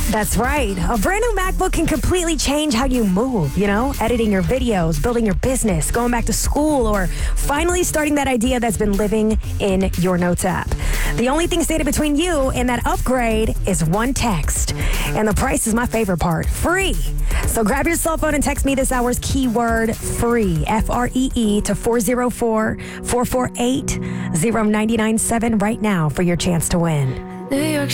That's right. A brand new MacBook can completely change how you move, editing your videos, building your business, going back to school, or finally starting that idea that's been living in your Notes app. The only thing standing between you and that upgrade is one text. And the price is my favorite part, free. So grab your cell phone and text me this hour's keyword free, FREE, to 404-448-0997 right now for your chance to win. New York